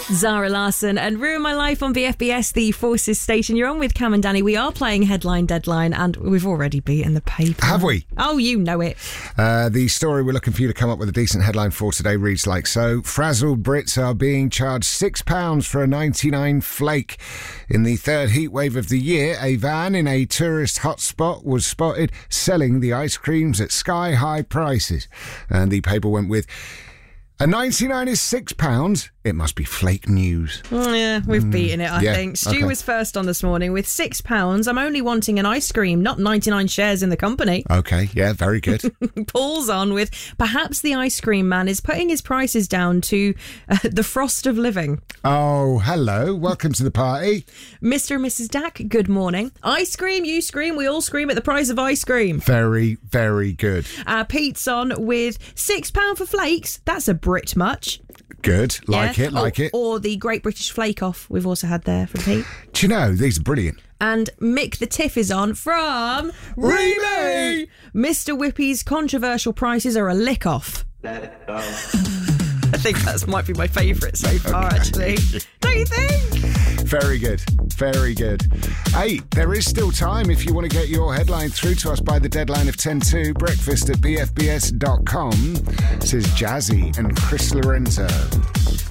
Zara Larsson and Ruin My Life on VFBS, the Forces station. You're on with Cam and Danny. We are playing Headline Deadline, and we've already beaten the paper. Have we? Oh, you know it. The story we're looking for you to come up with a decent headline for today reads like so. Frazzled Brits are being charged £6 for a 99 flake. In the third heatwave of the year, a van in a tourist hotspot was spotted selling the ice creams at sky-high prices. And the paper went with, a 99 is £6? It must be flake news. Yeah, we've beaten it, I think. Stu okay. was first on this morning with £6. I'm only wanting an ice cream, not 99 shares in the company. Okay, yeah, very good. Paul's on with, perhaps the ice cream man is putting his prices down to the frost of living. Oh, hello. Welcome to the party. Mr. and Mrs. Dack, good morning. I scream, you scream, we all scream at the price of ice cream. Very, very good. Pete's on with £6 for flakes. That's a Brit much. Good. Like it. Or the Great British Flake Off we've also had there from Pete. Do you know, these are brilliant. And Mick the Tiff is on from Remy! Mr. Whippy's controversial prices are a lick off. Let it go. I think that might be my favourite so far, actually. Don't you think? Very good. Very good. Hey, there is still time if you want to get your headline through to us by the deadline of 10:02. Breakfast at bfbs.com. This is Jazzy and Chris Lorenzo.